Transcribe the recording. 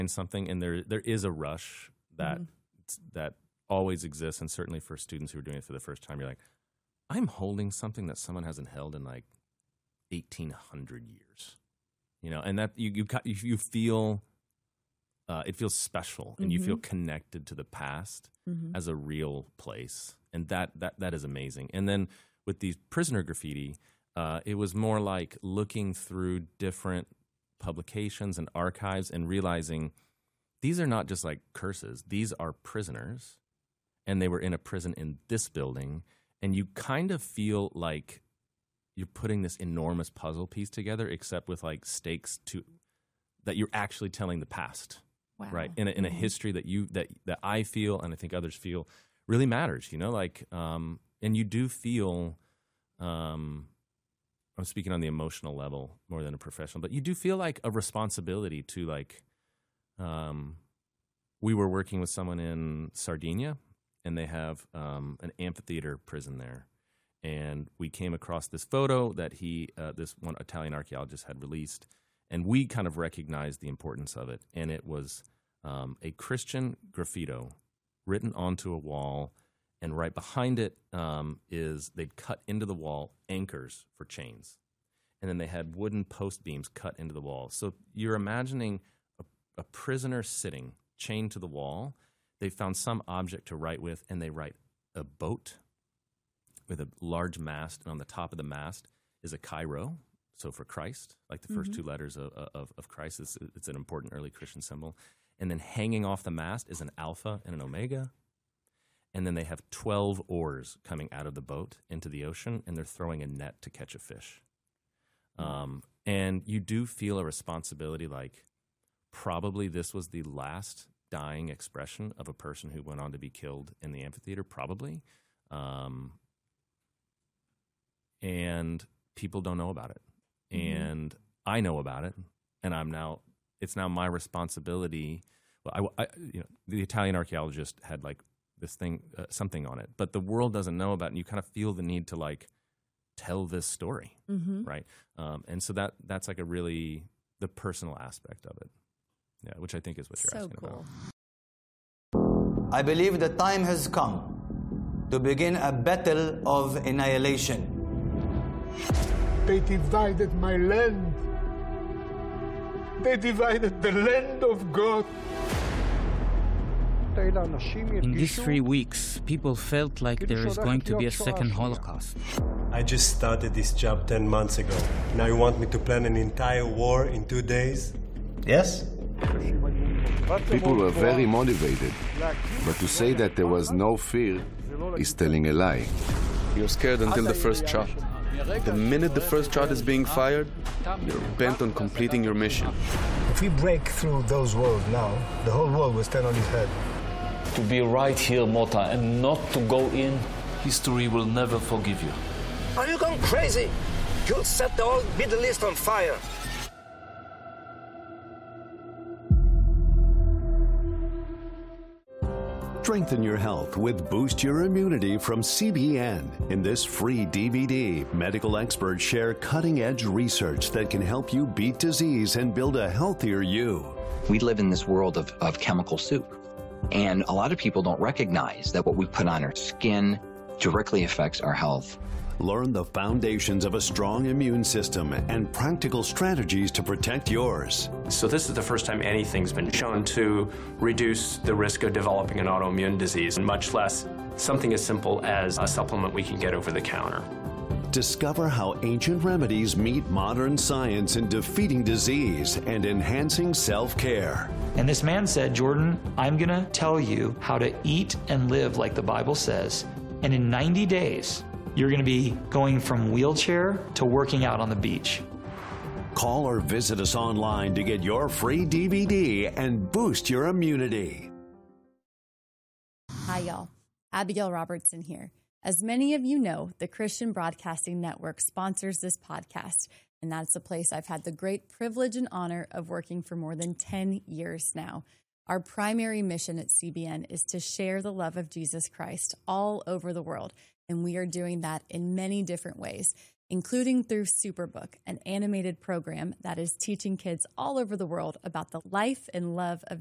something, and there is a rush that always exists, and certainly for students who are doing it for the first time, you're like, I'm holding something that someone hasn't held in like 1,800 years, and that you feel it feels special, and you feel connected to the past as a real place, and that is amazing. And then with the prisoner graffiti, it was more like looking through different publications and archives and realizing these are not just like curses. These are prisoners, and they were in a prison in this building, and you kind of feel like you're putting this enormous puzzle piece together, except with like stakes that you're actually telling the past, right? In a history that I feel, and I think others feel, really matters. And you do feel. I'm speaking on the emotional level more than a professional, but you do feel like a responsibility to like. We were working with someone in Sardinia, and they have an amphitheater prison there. And we came across this photo that this one Italian archaeologist had released, and we kind of recognized the importance of it. And it was a Christian graffito written onto a wall, and right behind it is they'd cut into the wall anchors for chains. And then they had wooden post beams cut into the wall. So you're imagining a prisoner sitting chained to the wall. They found some object to write with, and they write a boat with a large mast, and on the top of the mast is a Chi-Rho, so for Christ, like the first two letters of Christ. It's an important early Christian symbol. And then hanging off the mast is an Alpha and an Omega. And then they have 12 oars coming out of the boat into the ocean, and they're throwing a net to catch a fish. And you do feel a responsibility, like probably this was the last dying expression of a person who went on to be killed in the amphitheater, probably. And people don't know about it. And I know about it, and it's now my responsibility. Well, the Italian archaeologist had like this thing, something on it, but the world doesn't know about it, and you kind of feel the need to like tell this story, right? And so that's like the personal aspect of it, which I think is what you're asking about. I believe the time has come to begin a battle of annihilation. They divided my land. They divided the land of God. In these 3 weeks, people felt like there is going to be a second Holocaust. I just started this job 10 months ago. Now you want me to plan an entire war in 2 days? Yes? People were very motivated, but to say that there was no fear is telling a lie. You're scared until the first shot. The minute the first shot is being fired, you're bent on completing your mission. If we break through those walls now, the whole world will stand on its head. To be right here, Mota, and not to go in, history will never forgive you. Are you going crazy? You'll set the whole Middle East on fire. Strengthen your health with Boost Your Immunity from CBN. In this free DVD, medical experts share cutting-edge research that can help you beat disease and build a healthier you. We live in this world of chemical soup, and a lot of people don't recognize that what we put on our skin directly affects our health. Learn the foundations of a strong immune system and practical strategies to protect yours. So this is the first time anything's been shown to reduce the risk of developing an autoimmune disease, much less something as simple as a supplement we can get over the counter. Discover how ancient remedies meet modern science in defeating disease and enhancing self-care. And this man said, Jordan, I'm going to tell you how to eat and live like the Bible says, and in 90 days, you're going to be going from wheelchair to working out on the beach. Call or visit us online to get your free DVD and boost your immunity. Hi, y'all. Abigail Robertson here. As many of you know, the Christian Broadcasting Network sponsors this podcast, and that's a place I've had the great privilege and honor of working for more than 10 years now. Our primary mission at CBN is to share the love of Jesus Christ all over the world, and we are doing that in many different ways, including through Superbook, an animated program that is teaching kids all over the world about the life and love of